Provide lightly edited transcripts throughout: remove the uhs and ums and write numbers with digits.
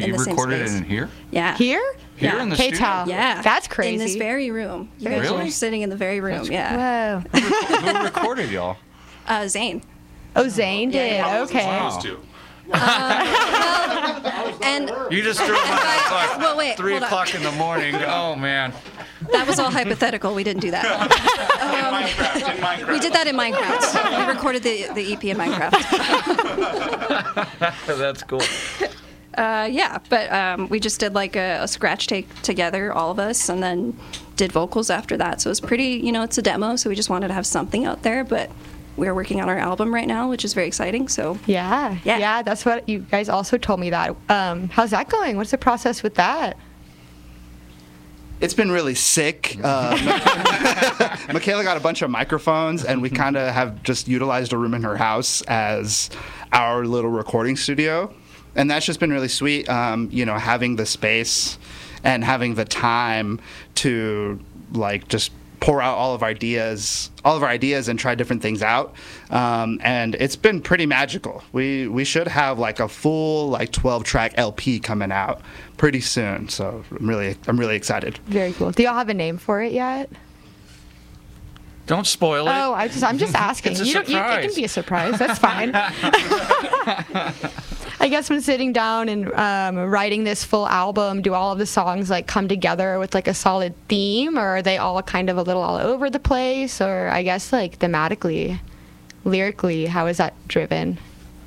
in the same space. You recorded it in here? Yeah. Here? Here in the studio? K-Town. Yeah. That's crazy. In this very room. You guys Really? are sitting in the very room. Yeah. Whoa. Who recorded y'all? Zane. Oh, Zane did. Yeah. Okay. Wow. And You just threw him on like well, wait, 3 hold on. o'clock in the morning. Oh, man. that was all hypothetical. We didn't do that. In Minecraft. We did that in Minecraft. We recorded the EP in Minecraft. That's cool. Yeah, but we just did like a scratch take together, all of us, and then did vocals after that. So it was pretty, it's a demo, so we just wanted to have something out there, but we're working on our album right now, which is very exciting, so. Yeah. Yeah. Yeah, that's what you guys also told me that. How's that going? What's the process with that? It's been really sick. Michaela got a bunch of microphones, and we kind of have just utilized a room in her house as our little recording studio. And that's just been really sweet, having the space and having the time to, just pour out all of our ideas and try different things out. And it's been pretty magical. We should have, a full, 12-track LP coming out pretty soon. So I'm really excited. Very cool. Do y'all have a name for it yet? Don't spoil it. Oh, I'm just asking. It's a It surprise. can be a surprise. That's fine. I guess when sitting down and writing this full album, do all of the songs come together with a solid theme, or are they all kind of a little all over the place? Or I guess thematically, lyrically, how is that driven?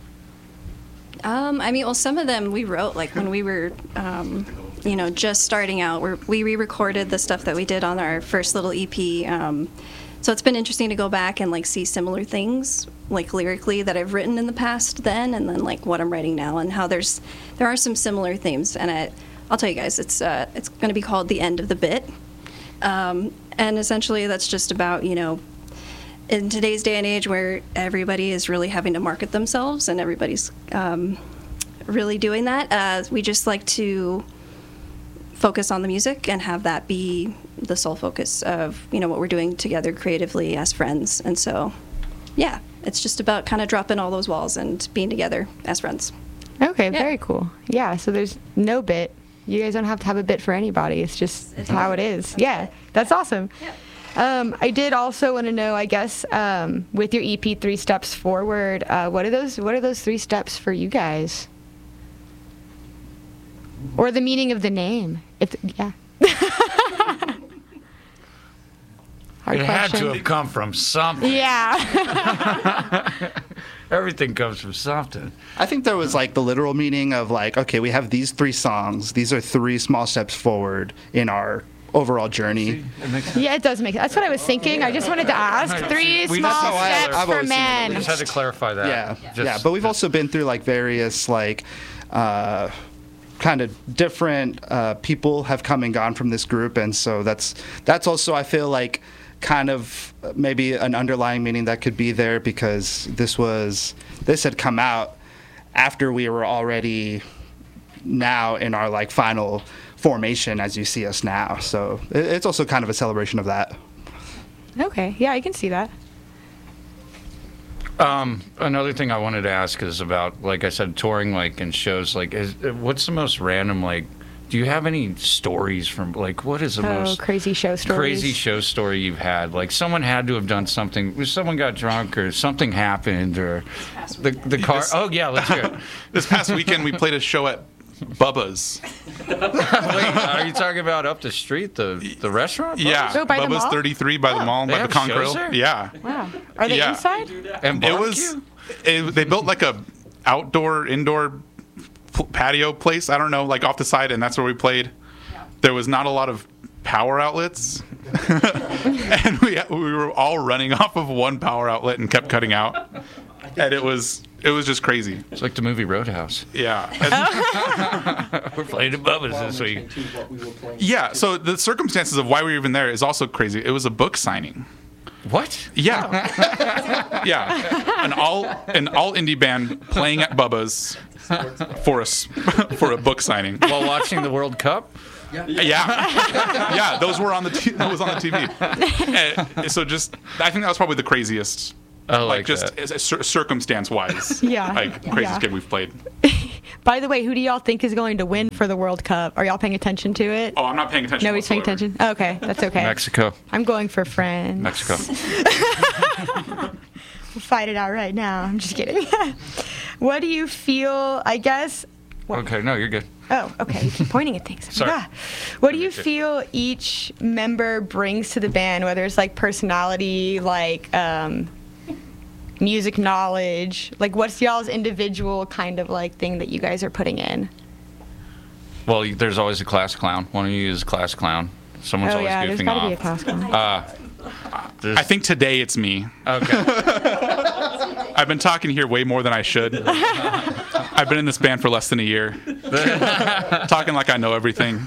Some of them we wrote when we were, just starting out. We re-recorded the stuff that we did on our first little EP. So it's been interesting to go back and see similar things lyrically that I've written in the past then, and then what I'm writing now, and how there are some similar themes. And I'll tell you guys, it's going to be called The End of the Bit, and essentially that's just about in today's day and age where everybody is really having to market themselves and everybody's really doing that. We just like to focus on the music and have that be the sole focus of what we're doing together creatively as friends. And so yeah, it's just about kind of dropping all those walls and being together as friends. Okay, very cool. Yeah, so there's no bit. You guys don't have to have a bit for anybody. It's just how it is. Yeah, that's awesome. I did also want to know, I guess, with your EP 3 Steps Forward, what are those 3 steps for you guys? Or the meaning of the name? Yeah. Hard It had question. to have come from something. Yeah. Everything comes from something. I think there was the literal meaning of okay, we have these 3 songs. These are 3 small steps forward in our overall journey. Yeah, it does make sense. That's what I was thinking. I just wanted to ask. 3 We- small that's how steps I've for always seen it. men. I just had to clarify that. Yeah, but we've also been through various kind of different people have come and gone from this group, and so that's also, I feel kind of maybe an underlying meaning that could be there, because this had come out after we were already now in our final formation as you see us now. So it's also kind of a celebration of that. Okay, yeah, I can see that. Another thing I wanted to ask is about, like I said, touring and shows. What's the most random do you have any stories from what is the most crazy show stories? crazy show story you've had? Someone had to have done something. Someone got drunk or something happened, or the car. Oh yeah, let's hear it. This past weekend, we played a show at Bubba's. Wait, are you talking about up the street, the restaurant? Yeah, Oh, by the Bubba's mall? 33 by the mall, They by the have Con shows Grill. there? Yeah. Wow. Are they Yeah. inside? And It was. They built a indoor patio place. I don't know, off the side, and that's where we played. There was not a lot of power outlets, and we were all running off of one power outlet and kept cutting out. And it was just crazy. It's like the movie Roadhouse. Yeah. We're playing at Bubba's this week. Yeah. So the circumstances of why we were even there is also crazy. It was a book signing. What? Yeah. Yeah. An all indie band playing at Bubba's for a book signing. While watching the World Cup? Yeah. Yeah, those were on the that was on the TV. And so I think that was probably the craziest. I like that. Circumstance wise. Yeah. Craziest Yeah. gig we've played. By the way, who do y'all think is going to win for the World Cup? Are y'all paying attention to it? Oh, I'm not paying attention. Nobody's paying whatsoever. attention? Okay, that's okay. Mexico. I'm going for France. Mexico. We'll fight it out right now. I'm just kidding. What do you feel, I guess? Okay, no, you're good. Oh, okay. You keep pointing at things. Sorry. Ah. What do you feel each member brings to the band, whether it's like personality, like music knowledge? Like, what's y'all's individual kind of like thing that you guys are putting in? Well, there's always a class clown. One of you is a class clown. Someone's Oh, always yeah, there's goofing got to off. be a class clown. I think today it's me. Okay. I've been talking here way more than I should. I've been in this band for less than a year. Talking like I know everything.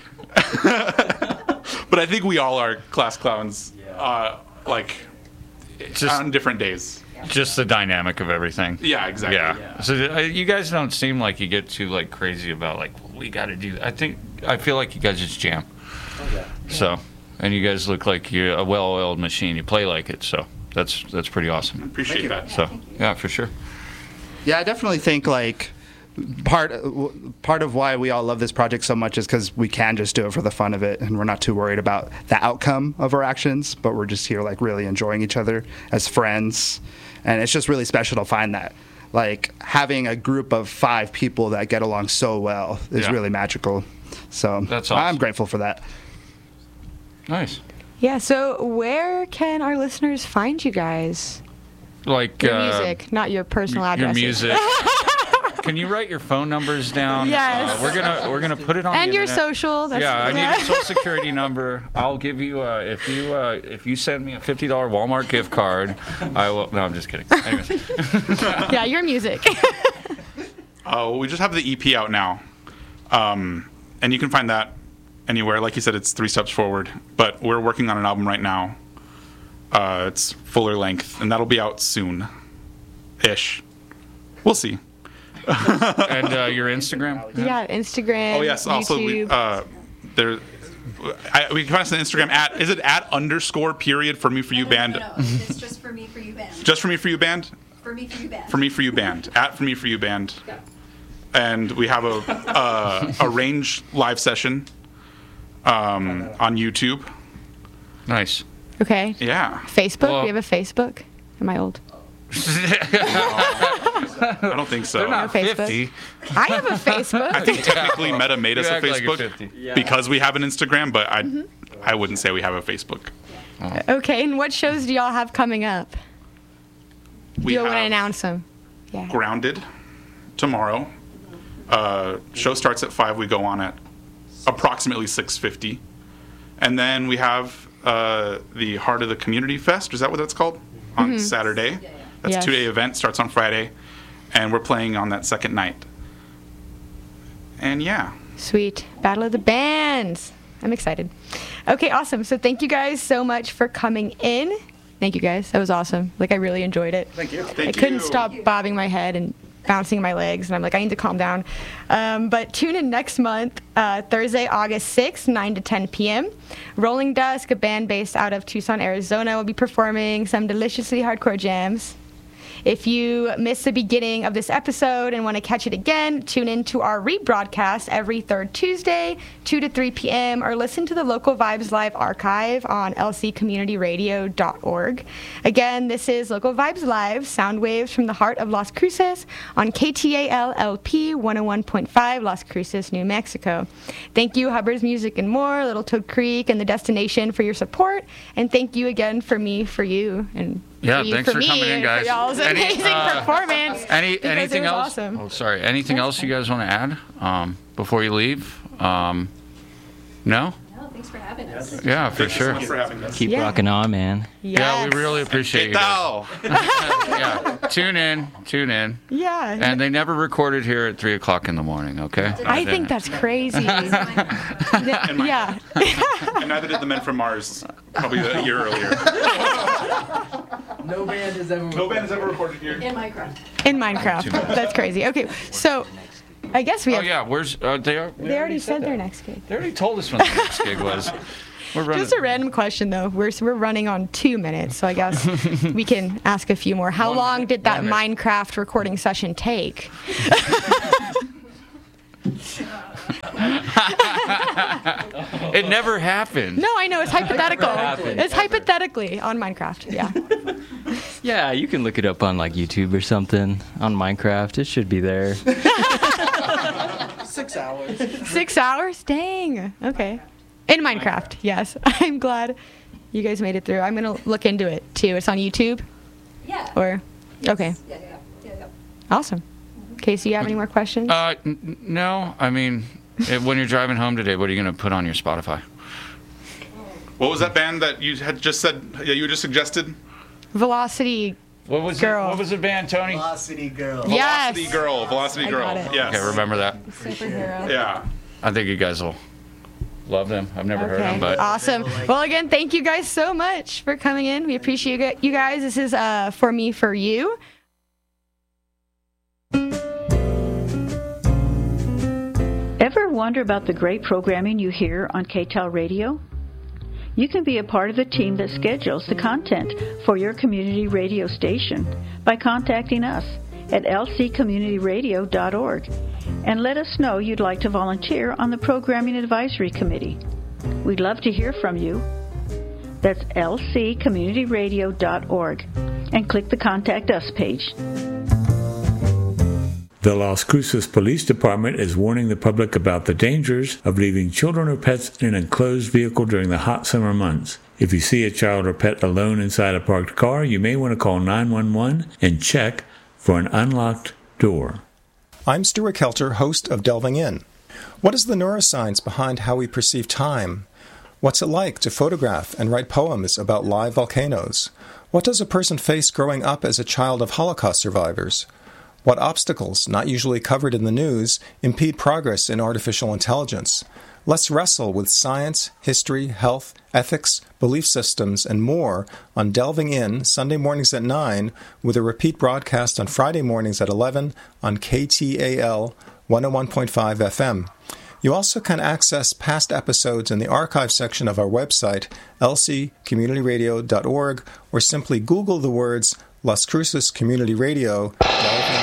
But I think we all are class clowns, like, Just- on different days. Just the dynamic of everything. Yeah, exactly. Yeah. So you guys don't seem like you get too like crazy about like well, we got to do. I feel like you guys just jam. So, and you guys look like you're a well-oiled machine. You play like it. So that's pretty awesome. Appreciate that. So yeah, for sure. Yeah, I definitely think like part of why we all love this project so much is because we can just do it for the fun of it, and we're not too worried about the outcome of our actions, but we're just here like really enjoying each other as friends, and it's just really special to find that. Like having a group of 5 people that get along so well is Yeah. really magical. So That's awesome. I'm grateful for that. Nice. Yeah, so where can our listeners find you guys? Like Your music, not your personal your addresses. music. Can you write your phone numbers down? Yes. We're gonna put it on And the your internet. social. That's, Yeah, I need a social security number. I'll give you if you send me a $50 Walmart gift card, I will. No, I'm just kidding. Anyways. yeah, your music. We just have the EP out now, and you can find that anywhere. Like you said, it's 3 steps forward, but we're working on an album right now. It's fuller length, and that'll be out soon-ish. We'll see. And your Instagram? yeah, Instagram. Oh yes, also YouTube. we can find us on Instagram is it @_ for me for you band? No, it's just for me, for you band. Just for me for you band? For me, for you band. For me for you band @for me for you band. And we have a range live session on YouTube. Nice. Okay. Yeah, Facebook? Well- Do you have a Facebook? Am I old? I don't think so. They're not Facebook. 50. I have a Facebook. I think technically Meta made us You a act like you're Facebook 50. because we have an Instagram, but I wouldn't say we have a Facebook. Okay, and what shows do y'all have coming up? Do We you want to have announce them? Yeah. Grounded tomorrow. Show starts at 5. We go on at approximately 6:50, and then we have the Heart of the Community Fest. Is that what that's called? On Saturday. That's Yes. a 2-day event. Starts on Friday, and we're playing on that second night. And yeah, Sweet. Battle of the Bands. I'm excited. Okay, awesome. So thank you guys so much for coming in. Thank you guys. That was awesome. Like, I really enjoyed it. thank you. I couldn't stop bobbing my head and bouncing my legs, and I'm like, I need to calm down. But tune in next month, Thursday, August 6th, 9 to 10 p.m. Rolling Dusk, a band based out of Tucson, Arizona, will be performing some deliciously hardcore jams. If you missed the beginning of this episode and want to catch it again, tune in to our rebroadcast every third Tuesday, 2 to 3 p.m., or listen to the Local Vibes Live archive on lccommunityradio.org. Again, this is Local Vibes Live, sound waves from the heart of Las Cruces on KTAL-LP 101.5 Las Cruces, New Mexico. Thank you, Hubbard's Music and More, Little Toad Creek, and The Destination for your support. And thank you again for me, for you, and Yeah, for you, thanks for me, coming in, and guys. for y'all's amazing performance. because Anything it was else? Awesome. Oh, sorry. Anything else you guys want to add before you leave? No? No, thanks for having us. Yeah, for sure. Thanks for having us. Keep Yeah. rocking on, man. Yeah, we really appreciate you. guys. Tal. Yeah, tune in. Yeah. And they never recorded here at 3 o'clock in the morning. Okay. I think that's crazy. yeah. And neither did the Men from Mars, probably a year earlier. No band has ever. No band has ever recorded here. In Minecraft. In Minecraft. That's crazy. Okay, so I guess we Oh have. yeah, where's they They already said their next gig. They already told us when the next gig was. We're running. Just a random question though. We're running on 2 minutes, so I guess we can ask a few more. How 1 long minute, did that 1 minute. Minecraft recording session take? It never happened. No, I know, it's hypothetical. It's hypothetically on Minecraft, yeah. Yeah, you can look it up on like YouTube or something on Minecraft. It should be there. 6 hours. 6 hours? Dang. Okay. In Minecraft, yes. I'm glad you guys made it through. I'm going to look into it, too. It's on YouTube? Yeah. Or? Okay. Yeah. Awesome. Casey, you have any more questions? No. I mean, when you're driving home today, what are you going to put on your Spotify? What was that band that you had just said? Yeah, you just suggested. Velocity What was Girl. What was the band, Tony? Velocity Girl. Yes. Velocity Girl. Velocity I Girl. got it. Yes. Okay, remember that. Superhero. Yeah. I think you guys will love them. I've never heard them, but Awesome. Well, again, thank you guys so much for coming in. We appreciate you guys. This is For Me, For You. Ever wonder about the great programming you hear on KTEL Radio? You can be a part of the team that schedules the content for your community radio station by contacting us at lccommunityradio.org and let us know you'd like to volunteer on the Programming Advisory Committee. We'd love to hear from you. That's lccommunityradio.org and click the Contact Us page. The Las Cruces Police Department is warning the public about the dangers of leaving children or pets in an enclosed vehicle during the hot summer months. If you see a child or pet alone inside a parked car, you may want to call 911 and check for an unlocked door. I'm Stuart Kelter, host of Delving In. What is the neuroscience behind how we perceive time? What's it like to photograph and write poems about live volcanoes? What does a person face growing up as a child of Holocaust survivors? What obstacles, not usually covered in the news, impede progress in artificial intelligence? Let's wrestle with science, history, health, ethics, belief systems, and more on Delving In, Sunday mornings at 9, with a repeat broadcast on Friday mornings at 11 on KTAL 101.5 FM. You also can access past episodes in the archive section of our website, lccommunityradio.org, or simply Google the words Las Cruces Community Radio, Delving